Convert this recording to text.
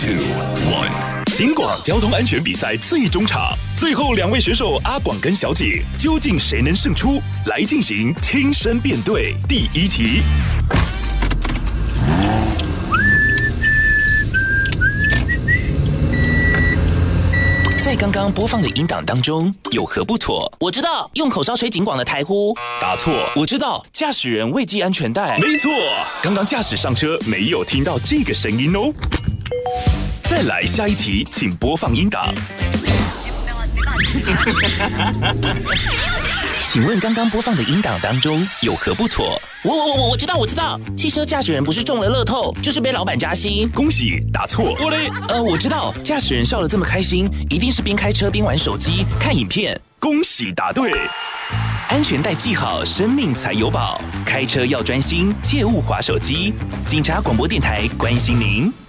警广交通安全比赛最终场，最后2位选手阿广跟小姐，究竟谁能胜出？来进行亲身辩对。第1题。在刚刚播放的音档当中，有何不妥？ 我知道，用口哨吹警广的台呼。 答错。 我知道，驾驶人未系安全带。 没错，刚刚驾驶上车没有听到这个声音哦。再来下一题，请播放音档。请问刚刚播放的音档当中有何不妥？ 我知道，汽车驾驶人不是中了乐透，就是被老板加薪。 恭喜，答错。 我知道，驾驶人笑得这么开心，一定是边开车边玩手机看影片。 恭喜答对。安全带系好，生命才有保。开车要专心，切勿滑手机。警察广播电台关心您。